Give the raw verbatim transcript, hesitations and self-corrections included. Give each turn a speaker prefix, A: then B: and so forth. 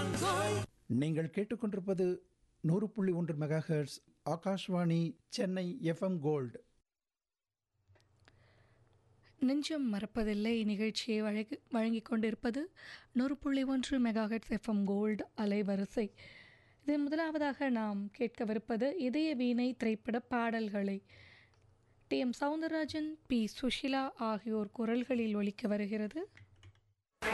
A: நீங்கள் கேட்டுக்கொண்டிருப்பது நூறு புள்ளி ஒன்று megahertz Akashvani Chennai FM gold.
B: நெஞ்சம் மறப்பதில்லை நிகழ்ச்சியை வழங்கி வழங்கிக் கொண்டிருப்பது நூறு புள்ளி ஒன்று மெகாஹெட்ஸ் எஃப்எம் கோல்டு அலைவரிசை. இதில் முதலாவதாக நாம் கேட்கவிருப்பது இதய வீணை திரைப்பட பாடல்களை D M Soundararajan, B Sushila ஆகியோர் குரல்களில் ஒலிக்க வருகிறது.